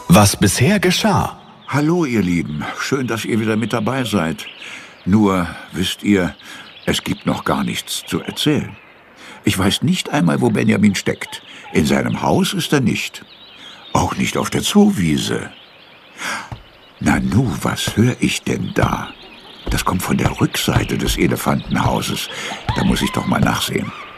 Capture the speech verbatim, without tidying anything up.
Was bisher geschah. Hallo, ihr Lieben. Schön, dass ihr wieder mit dabei seid. Nur, wisst ihr, es gibt noch gar nichts zu erzählen. Ich weiß nicht einmal, wo Benjamin steckt. In seinem Haus ist er nicht. Auch nicht auf der Zoowiese. Nanu, was höre ich denn da? Das kommt von der Rückseite des Elefantenhauses. Da muss ich doch mal nachsehen.